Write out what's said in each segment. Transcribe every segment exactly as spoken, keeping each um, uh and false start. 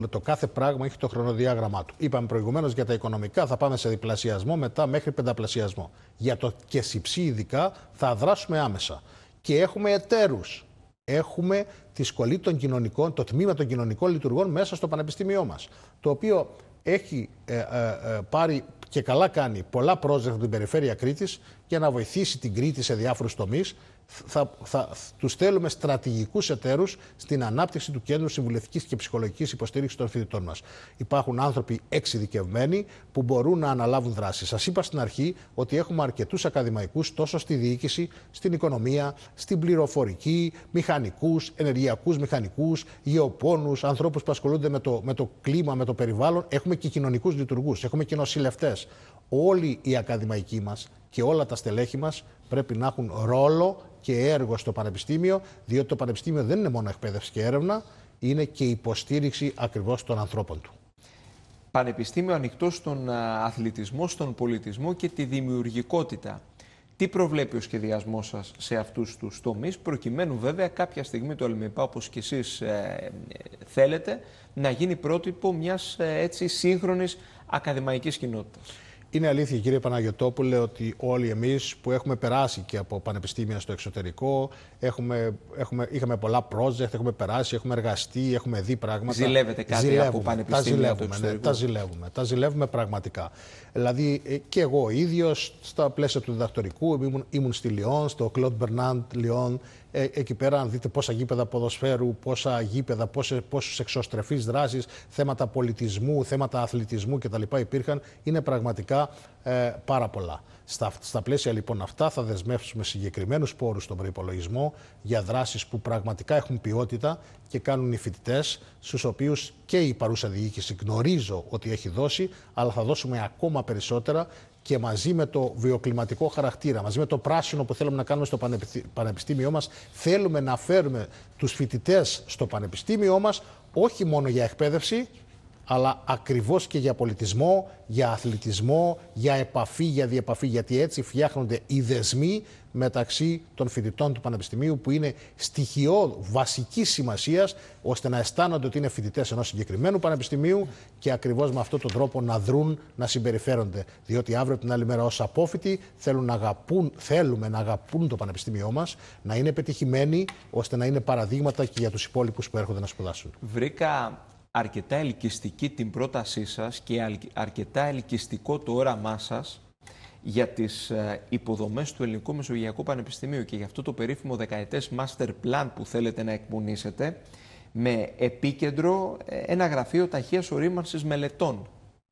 Το κάθε πράγμα έχει το χρονοδιάγραμμά του. Είπαμε προηγουμένως για τα οικονομικά θα πάμε σε διπλασιασμό, μετά μέχρι πενταπλασιασμό. Για το ΚΕΣΥΨΗ ειδικά θα δράσουμε άμεσα. Και έχουμε εταίρους. Έχουμε τη σχολή των κοινωνικών, το τμήμα των κοινωνικών λειτουργών μέσα στο πανεπιστήμιό μας. Το οποίο έχει ε, ε, ε, πάρει και καλά κάνει πολλά project από την περιφέρεια Κρήτης για να βοηθήσει την Κρήτη σε διάφορους τομείς. Θα, θα, τους θέλουμε στρατηγικούς εταίρους στην ανάπτυξη του Κέντρου Συμβουλευτικής και Ψυχολογικής Υποστήριξης των φοιτητών μας. Υπάρχουν άνθρωποι εξειδικευμένοι που μπορούν να αναλάβουν δράση. Σας είπα στην αρχή ότι έχουμε αρκετούς ακαδημαϊκούς τόσο στη διοίκηση, στην οικονομία, στην πληροφορική, μηχανικούς, ενεργειακούς μηχανικούς, γεωπόνους, ανθρώπους που ασχολούνται με το, με το κλίμα, με το περιβάλλον. Έχουμε και κοινωνικούς λειτουργούς, έχουμε και νοσηλευτές. Όλοι οι ακαδημαϊκοί μας και όλα τα στελέχη μας πρέπει να έχουν ρόλο και έργο στο Πανεπιστήμιο, διότι το Πανεπιστήμιο δεν είναι μόνο εκπαίδευση και έρευνα, είναι και υποστήριξη ακριβώς των ανθρώπων του. Πανεπιστήμιο ανοιχτό στον αθλητισμό, στον πολιτισμό και τη δημιουργικότητα. Τι προβλέπει ο σχεδιασμός σας σε αυτούς τους τομείς, προκειμένου βέβαια κάποια στιγμή το ΕΛΜΕΠΑ, όπως και εσείς ε, θέλετε, να γίνει πρότυπο μιας ε, έτσι σύγχρονης ακαδημαϊκής κοινότητας? Είναι αλήθεια, κύριε Παναγιωτόπουλε, ότι όλοι εμείς που έχουμε περάσει και από πανεπιστήμια στο εξωτερικό, έχουμε, έχουμε, είχαμε πολλά project, έχουμε περάσει, έχουμε εργαστεί, έχουμε δει πράγματα. Ζηλεύετε κάτι ζηλεύουμε, από πανεπιστήμια τα από το εξωτερικό? Ναι, τα ζηλεύουμε, τα ζηλεύουμε πραγματικά. Δηλαδή και εγώ ίδιος στα πλαίσια του διδακτορικού ήμουν, ήμουν στη Λιόν, στο Claude Bernard Λιόν. Ε, εκεί πέρα, αν δείτε πόσα γήπεδα ποδοσφαίρου, πόσα γήπεδα, πόσες εξωστρεφείς δράσεις, θέματα πολιτισμού, θέματα αθλητισμού κτλ. Υπήρχαν, είναι πραγματικά ε, πάρα πολλά. Στα, στα πλαίσια λοιπόν αυτά θα δεσμεύσουμε συγκεκριμένους πόρους στον προϋπολογισμό για δράσεις που πραγματικά έχουν ποιότητα και κάνουν οι φοιτητές, στους οποίους και η παρούσα διοίκηση γνωρίζω ότι έχει δώσει, αλλά θα δώσουμε ακόμα περισσότερα. Και μαζί με το βιοκλιματικό χαρακτήρα, μαζί με το πράσινο που θέλουμε να κάνουμε στο πανεπιστήμιό μας, θέλουμε να φέρουμε τους φοιτητές στο πανεπιστήμιό μας, όχι μόνο για εκπαίδευση, αλλά ακριβώς και για πολιτισμό, για αθλητισμό, για επαφή, για διεπαφή, γιατί έτσι φτιάχνονται οι δεσμοί μεταξύ των φοιτητών του Πανεπιστημίου, που είναι στοιχειό βασικής σημασίας, ώστε να αισθάνονται ότι είναι φοιτητές ενός συγκεκριμένου πανεπιστημίου και ακριβώς με αυτόν τον τρόπο να δρουν, να συμπεριφέρονται. Διότι αύριο την άλλη μέρα, ως απόφοιτοι, θέλουν να αγαπούν, θέλουμε να αγαπούν το Πανεπιστήμιό μας, να είναι πετυχημένοι, ώστε να είναι παραδείγματα και για τους υπόλοιπους που έρχονται να σπουδάσουν. Βρήκα αρκετά ελκυστική την πρότασή σας και αρκετά ελκυστικό το όραμά σας για τις υποδομές του Ελληνικού Μεσογειακού Πανεπιστημίου και για αυτό το περίφημο δεκαετές master plan που θέλετε να εκπονήσετε, με επίκεντρο ένα γραφείο ταχείας ορίμανσης μελετών.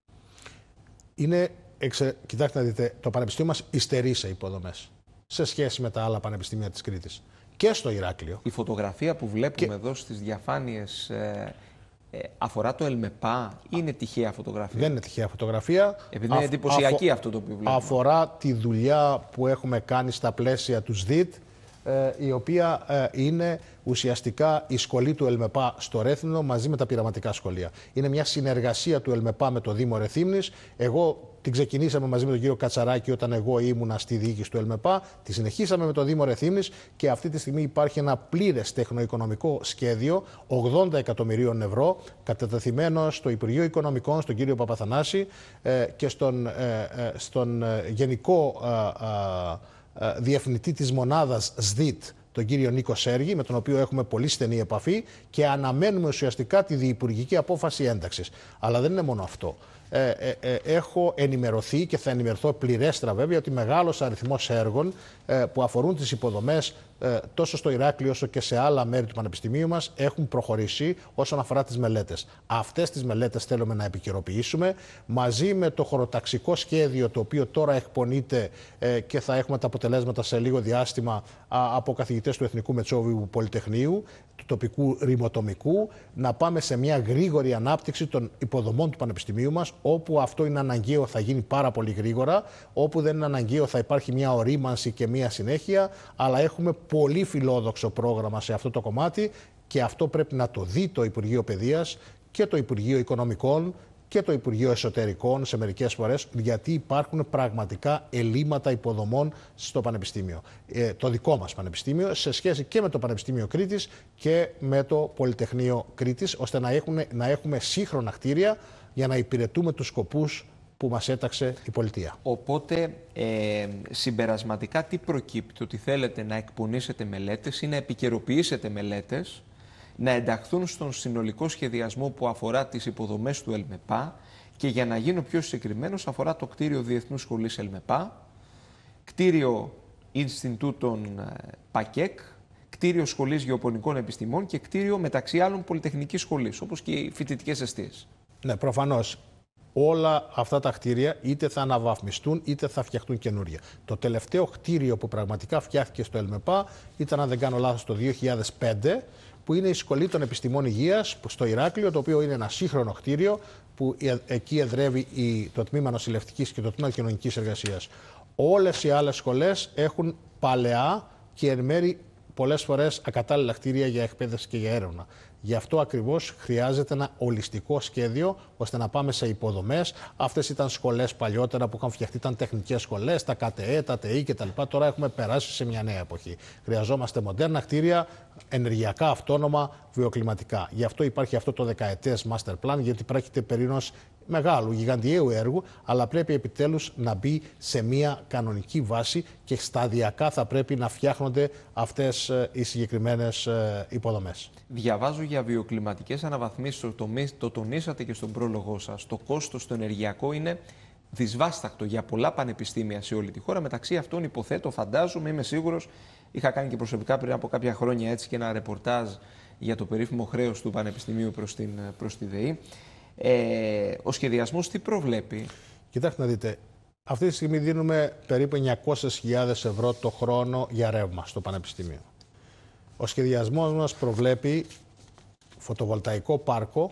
Είναι, εξε... κοιτάξτε να δείτε, το Πανεπιστήμιο μας υστερεί σε υποδομές σε σχέση με τα άλλα πανεπιστήμια της Κρήτης και στο Ηράκλειο. Η φωτογραφία που βλέπουμε και... εδώ στις διαφάνειες ε, ε, αφορά το ΕΛΜΕΠΑ ή είναι τυχαία φωτογραφία? Δεν είναι τυχαία φωτογραφία. Επειδή είναι εντυπωσιακή αυτό το οποίο βλέπουμε. Αφορά τη δουλειά που έχουμε κάνει στα πλαίσια του ΣΔΙΤ, ε, η οποία ε, είναι ουσιαστικά η σχολή του ΕΛΜΕΠΑ στο Ρέθινο μαζί με τα πειραματικά σχολεία. Είναι μια συνεργασία του ΕΛΜΕΠΑ με το Δήμο Ρεθύμνης. Εγώ την ξεκινήσαμε μαζί με τον κύριο Κατσαράκη όταν εγώ ήμουνα στη διοίκηση του ΕΛΜΕΠΑ. Τη συνεχίσαμε με το Δήμο Ρεθύμνης και αυτή τη στιγμή υπάρχει ένα πλήρες τεχνοοικονομικό σχέδιο ογδόντα εκατομμυρίων ευρώ κατατεθειμένο στο Υπουργείο Οικονομικών, στον κύριο Παπαθανάση ε, και στον, ε, ε, στον ε, Γενικό ε, ε, Διευθυντή της μονάδας ΣΔΙΤ, τον κύριο Νίκο Σέργη, με τον οποίο έχουμε πολύ στενή επαφή και αναμένουμε ουσιαστικά τη διυπουργική απόφαση ένταξης. Αλλά δεν είναι μόνο αυτό. Ε, ε, ε, έχω ενημερωθεί και θα ενημερωθώ πληρέστερα βέβαια ότι μεγάλος αριθμός έργων ε, που αφορούν τις υποδομές ε, τόσο στο Ηράκλειο όσο και σε άλλα μέρη του Πανεπιστημίου μας έχουν προχωρήσει όσον αφορά τις μελέτες. Αυτές τις μελέτες θέλουμε να επικαιροποιήσουμε μαζί με το χωροταξικό σχέδιο, το οποίο τώρα εκπονείται ε, και θα έχουμε τα αποτελέσματα σε λίγο διάστημα α, από καθηγητές του Εθνικού Μετσόβιου Πολυτεχνείου, του τοπικού ρημοτομικού, να πάμε σε μια γρήγορη ανάπτυξη των υποδομών του Πανεπιστημίου μας. Όπου αυτό είναι αναγκαίο θα γίνει πάρα πολύ γρήγορα, όπου δεν είναι αναγκαίο θα υπάρχει μια ορίμανση και μια συνέχεια, αλλά έχουμε πολύ φιλόδοξο πρόγραμμα σε αυτό το κομμάτι και αυτό πρέπει να το δει το Υπουργείο Παιδείας και το Υπουργείο Οικονομικών και το Υπουργείο Εσωτερικών σε μερικές φορές, γιατί υπάρχουν πραγματικά ελλείμματα υποδομών στο Πανεπιστήμιο. Ε, το δικό μας Πανεπιστήμιο, σε σχέση και με το Πανεπιστήμιο Κρήτης και με το Πολυτεχνείο Κρήτης, ώστε να, έχουν, να έχουμε σύγχρονα κτίρια για να υπηρετούμε τους σκοπούς που μας έταξε η πολιτεία. Οπότε, ε, συμπερασματικά, τι προκύπτει? Ότι θέλετε να εκπονήσετε μελέτες ή να επικαιροποιήσετε μελέτες, να ενταχθούν στον συνολικό σχεδιασμό που αφορά τις υποδομές του ΕΛΜΕΠΑ, και για να γίνω πιο συγκεκριμένος, αφορά το κτίριο Διεθνούς Σχολής ΕΛΜΕΠΑ, κτίριο Ινστιτούτων ΠΑΚΕΚ, κτίριο Σχολής Γεωπονικών Επιστημών και κτίριο μεταξύ άλλων Πολυτεχνικής Σχολής, όπως και οι φοιτητικές εστίες. Ναι, προφανώς. Όλα αυτά τα κτίρια είτε θα αναβαθμιστούν είτε θα φτιαχτούν καινούρια. Το τελευταίο κτίριο που πραγματικά φτιάχτηκε στο ΕΛΜΕΠΑ ήταν, αν δεν κάνω λάθος, το δύο χιλιάδες πέντε, που είναι η Σχολή των Επιστημών Υγείας στο Ηράκλειο, το οποίο είναι ένα σύγχρονο κτίριο που εκεί εδρεύει το τμήμα νοσηλευτικής και το τμήμα κοινωνικής εργασίας. Όλες οι άλλες σχολές έχουν παλαιά και εν μέρει πολλές φορές ακατάλληλα κτίρια για εκπαίδευση και για έρευνα. Γι' αυτό ακριβώς χρειάζεται ένα ολιστικό σχέδιο ώστε να πάμε σε υποδομές. Αυτές ήταν σχολές παλιότερα που είχαν φτιαχτεί, ήταν τεχνικές σχολές, τα ΚΑΤΕ, τα ΤΕΗ κτλ. Τώρα έχουμε περάσει σε μια νέα εποχή. Χρειαζόμαστε μοντέρνα κτίρια, ενεργειακά αυτόνομα, βιοκλιματικά. Γι' αυτό υπάρχει αυτό το δεκαετές master plan, γιατί πρόκειται περί ενός μεγάλου, γιγαντιαίου έργου, αλλά πρέπει επιτέλους να μπει σε μια κανονική βάση και σταδιακά θα πρέπει να φτιάχνονται αυτές οι συγκεκριμένες υποδομές. Διαβάζω για βιοκλιματικές αναβαθμίσεις, το, το τονίσατε και στον πρόλογό σας. Το κόστος το ενεργειακό είναι δυσβάστακτο για πολλά πανεπιστήμια σε όλη τη χώρα. Μεταξύ αυτών, υποθέτω, φαντάζομαι, είμαι σίγουρος, είχα κάνει και προσωπικά πριν από κάποια χρόνια έτσι και ένα ρεπορτάζ για το περίφημο χρέος του Πανεπιστημίου προς, την, προς τη ΔΕΗ. Ε, ο σχεδιασμός τι προβλέπει? Κοιτάξτε να δείτε, αυτή τη στιγμή δίνουμε περίπου εννιακόσιες χιλιάδες ευρώ το χρόνο για ρεύμα στο Πανεπιστήμιο. Ο σχεδιασμός μας προβλέπει φωτοβολταϊκό πάρκο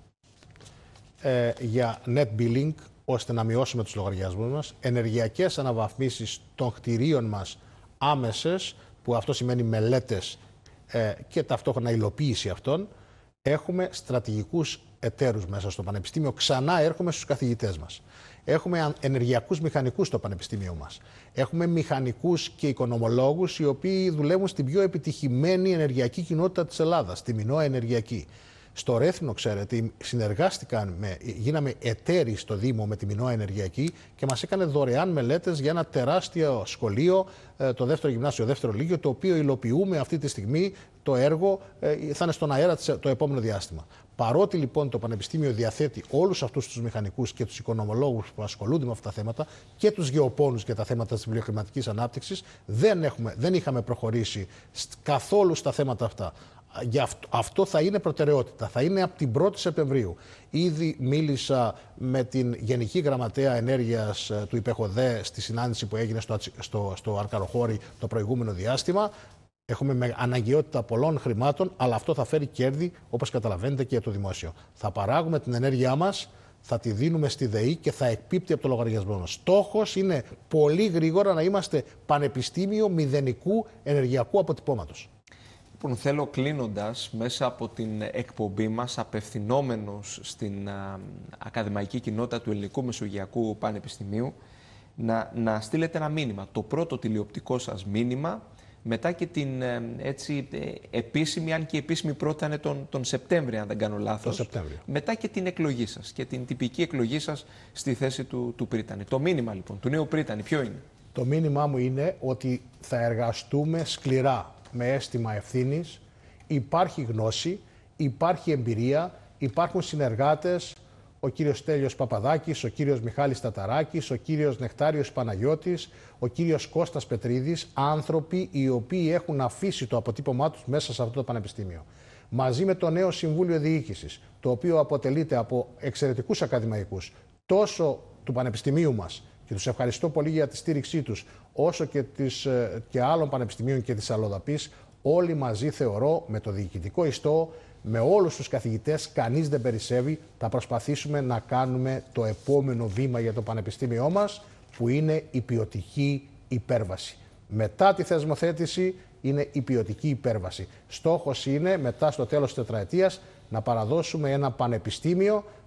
ε, για net billing, ώστε να μειώσουμε τους λογαριασμούς μας, ενεργειακές αναβαθμίσεις των κτηρίων μας άμεσες, που αυτό σημαίνει μελέτες ε, και ταυτόχρονα υλοποίηση αυτών. Έχουμε στρατηγικούς εταίρους μέσα στο Πανεπιστήμιο. Ξανά έρχομαι στους καθηγητές μας. Έχουμε ενεργειακούς μηχανικούς στο Πανεπιστήμιο μας. Έχουμε μηχανικούς και οικονομολόγους οι οποίοι δουλεύουν στην πιο επιτυχημένη ενεργειακή κοινότητα της Ελλάδας, τη Μινώα Ενεργειακή. Στο Ρέθινο, ξέρετε, συνεργάστηκαν, με, γίναμε εταίροι στο Δήμο με τη Μινώα Ενεργειακή και μας έκανε δωρεάν μελέτες για ένα τεράστιο σχολείο, το δεύτερο γυμνάσιο, δεύτερο λύκειο, το οποίο υλοποιούμε αυτή τη στιγμή. Το έργο θα είναι στον αέρα το επόμενο διάστημα. Παρότι λοιπόν το Πανεπιστήμιο διαθέτει όλους αυτούς τους μηχανικούς και τους οικονομολόγους που ασχολούνται με αυτά τα θέματα και τους γεωπόνους και τα θέματα της βιοκλιματικής ανάπτυξης, δεν, έχουμε, δεν είχαμε προχωρήσει καθόλου στα θέματα αυτά. Για αυτό, αυτό θα είναι προτεραιότητα. Θα είναι από την πρώτη Σεπτεμβρίου. Ήδη μίλησα με την Γενική Γραμματέα Ενέργειας του ΙΠΕΧΟΔΕ στη συνάντηση που έγινε στο, στο, στο Αρκαροχώρι το προηγούμενο διάστημα. Έχουμε με αναγκαιότητα πολλών χρημάτων, αλλά αυτό θα φέρει κέρδη, όπως καταλαβαίνετε, και για το δημόσιο. Θα παράγουμε την ενέργειά μας, θα τη δίνουμε στη ΔΕΗ και θα εκπίπτει από το λογαριασμό μας. Στόχος είναι πολύ γρήγορα να είμαστε πανεπιστήμιο μηδενικού ενεργειακού αποτυπώματος. Λοιπόν, θέλω κλείνοντας μέσα από την εκπομπή μας, απευθυνόμενος στην α, ακαδημαϊκή κοινότητα του Ελληνικού Μεσογειακού Πανεπιστημίου, να, να στείλετε ένα μήνυμα. Το πρώτο τηλεοπτικό σας μήνυμα, μετά και την έτσι, επίσημη, αν και η επίσημη πρώτα είναι τον, τον Σεπτέμβριο, αν δεν κάνω λάθος. Το Σεπτέμβριο. Μετά και την εκλογή σας και την τυπική εκλογή σας στη θέση του, του Πρίτανη. Το μήνυμα λοιπόν του νέου Πρίτανη ποιο είναι? Το μήνυμά μου είναι ότι θα εργαστούμε σκληρά με αίσθημα ευθύνης. Υπάρχει γνώση, υπάρχει εμπειρία, υπάρχουν συνεργάτες, ο κύριος Στέλιος Παπαδάκης, ο κύριος Μιχάλης Ταταράκης, ο κύριος Νεκτάριος Παναγιώτης, ο κύριος Κώστας Πετρίδης, άνθρωποι οι οποίοι έχουν αφήσει το αποτύπωμά τους μέσα σε αυτό το πανεπιστήμιο. Μαζί με το νέο Συμβούλιο Διοίκησης, το οποίο αποτελείται από εξαιρετικούς ακαδημαϊκούς, τόσο του Πανεπιστημίου μας, και τους ευχαριστώ πολύ για τη στήριξή τους, όσο και, της, και άλλων πανεπιστημίων και της Αλλοδαπής, όλοι μαζί θεωρώ με το διοικητικό ιστό, με όλους τους καθηγητές, κανείς δεν περισσεύει, θα προσπαθήσουμε να κάνουμε το επόμενο βήμα για το πανεπιστήμιό μας, που είναι η ποιοτική υπέρβαση. Μετά τη θεσμοθέτηση είναι η ποιοτική υπέρβαση. Στόχος είναι μετά στο τέλος της τετραετίας να παραδώσουμε ένα πανεπιστήμιο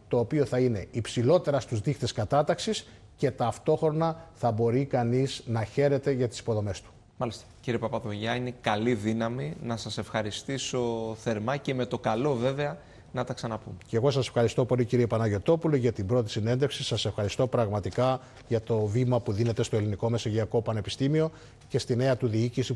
το οποίο θα είναι υψηλότερα στους δείκτες κατάταξης και ταυτόχρονα θα μπορεί κανείς να χαίρεται για τις υποδομές του. Μάλιστα. Κύριε Παπαδογιάννη, καλή δύναμη. Να σας ευχαριστήσω θερμά και με το καλό βέβαια να τα ξαναπούμε. Και εγώ σας ευχαριστώ πολύ, κύριε Παναγιωτόπουλο, για την πρώτη συνέντευξη. Σας ευχαριστώ πραγματικά για το βήμα που δίνετε στο Ελληνικό Μεσογειακό Πανεπιστήμιο και στη νέα του διοίκηση